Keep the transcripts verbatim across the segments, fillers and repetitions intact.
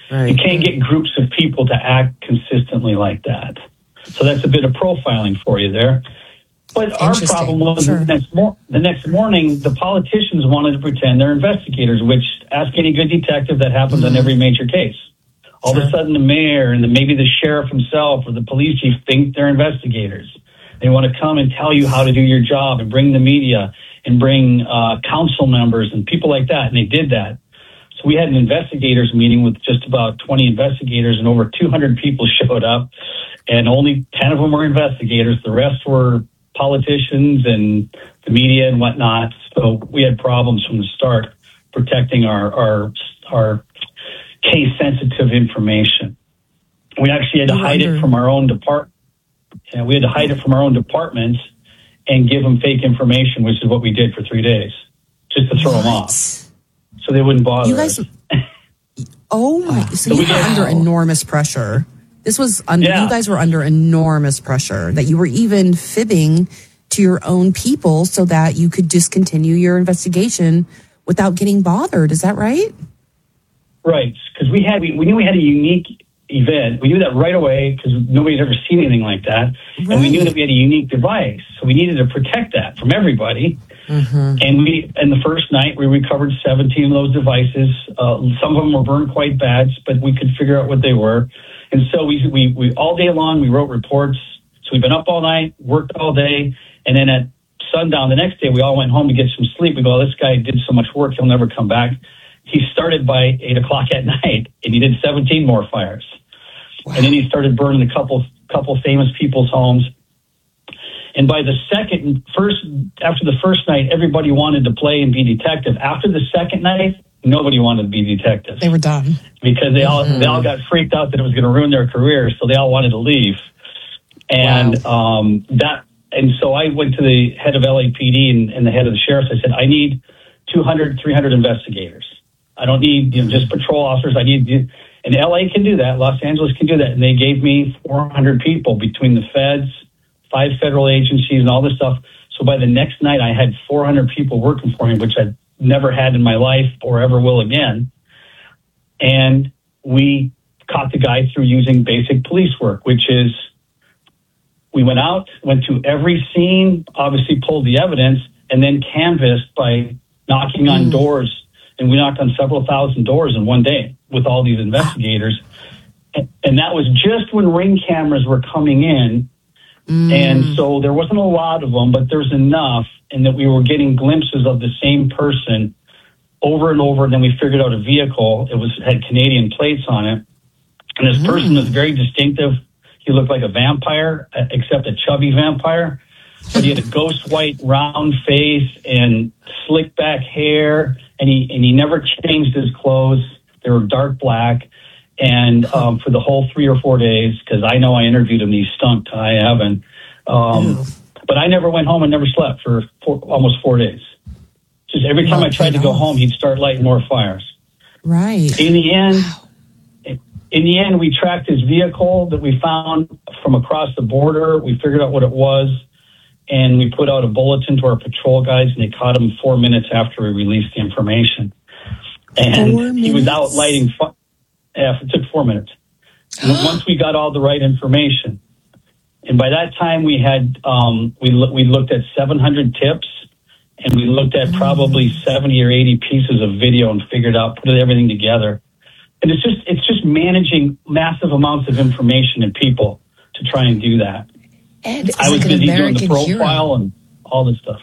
Right. You can't get groups of people to act consistently like that. So that's a bit of profiling for you there. But our problem was Sure. the, next mor- the next morning, the politicians wanted to pretend they're investigators, which ask any good detective that happens mm-hmm. on every major case. All sure. of a sudden, the mayor and the, maybe the sheriff himself or the police chief think they're investigators. They want to come and tell you how to do your job and bring the media and bring uh, council members and people like that. And they did that. So we had an investigators meeting with just about twenty investigators, and over two hundred people showed up, and only ten of them were investigators. The rest were politicians and the media and whatnot. So we had problems from the start protecting our our, our case sensitive information. We actually had to hide it from our own department. Yeah, we had to hide it from our own departments and give them fake information, which is what we did for three days, just to throw what? them off, so they wouldn't bother you guys, us. Oh my! So, so you were under enormous pressure. This was under. Yeah. You guys were under enormous pressure that you were even fibbing to your own people so that you could just continue your investigation without getting bothered. Is that right? Right, because we had we, we knew we had a unique event. We knew that right away because nobody's ever seen anything like that, right. And we knew that we had a unique device, so we needed to protect that from everybody. Mm-hmm. And we, and the first night, we recovered seventeen of those devices. Uh, some of them were burned quite bad, but we could figure out what they were. And so we, we, we all day long we wrote reports. So we've been up all night, worked all day, and then at sundown the next day, we all went home to get some sleep. We go, oh, this guy did so much work, he'll never come back. He started by eight o'clock at night, and he did seventeen more fires. Wow. And then he started burning a couple couple famous people's homes. And by the second, first after the first night, everybody wanted to play and be detective. After the second night, nobody wanted to be detective. They were done because they all mm-hmm. they all got freaked out that it was going to ruin their careers, so they all wanted to leave. And wow. um, that, and so I went to the head of L A P D and, and the head of the sheriff's. I said, I need two hundred, three hundred investigators. I don't need you know, just patrol officers. I need, and L A can do that. Los Angeles can do that. And they gave me four hundred people between the feds, five federal agencies, and all this stuff. So by the next night, I had four hundred people working for me, which I'd never had in my life or ever will again. And we caught the guy through using basic police work, which is we went out, went to every scene, obviously pulled the evidence, and then canvassed by knocking on mm. doors. And we knocked on several thousand doors in one day with all these investigators. And, and that was just when Ring cameras were coming in. Mm. And so there wasn't a lot of them, but there's enough, and that we were getting glimpses of the same person over and over. And then we figured out a vehicle. It was had Canadian plates on it. And this mm. person was very distinctive. He looked like a vampire, except a chubby vampire. But he had a ghost white round face and slick back hair. And he and he never changed his clothes. They were dark black. And um, for the whole three or four days, because I know I interviewed him, he stunk to high heaven. Um, but I never went home and never slept for four, almost four days. Just every time I tried to go home, he'd start lighting more fires. Right. In the end, in the end, we tracked his vehicle that we found from across the border. We figured out what it was. And we put out a bulletin to our patrol guys, and they caught him four minutes after we released the information. And he was out lighting. Fu- yeah, it took four minutes. Once we got all the right information, and by that time we had um, we lo- we looked at seven hundred tips, and we looked at probably seventy or eighty pieces of video, and figured out put everything together. And it's just it's just managing massive amounts of information and people to try and do that. Ed, I was like busy doing the profile hero. and all this stuff.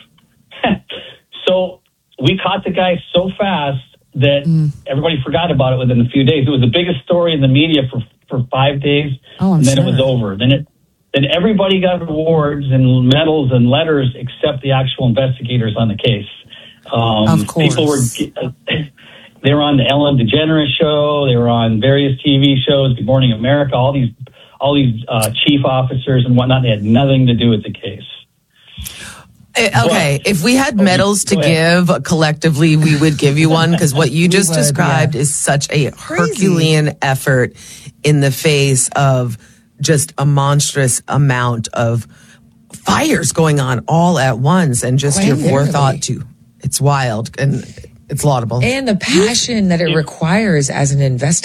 So we caught the guy so fast that mm. everybody forgot about it within a few days. It was the biggest story in the media for, for five days, oh, and then sure. it was over. Then it then everybody got awards and medals and letters except the actual investigators on the case. Um, of course. People were they were on the Ellen DeGeneres show. They were on various T V shows, Good Morning America, all these all these uh, chief officers and whatnot. They had nothing to do with the case. Okay, but, if we had medals to give collectively, we would give you one, because what you just would, described yeah. is such a Crazy. Herculean effort in the face of just a monstrous amount of fires going on all at once, and just Quite your forethought to it's wild and it's laudable. And the passion that it requires as an investigator.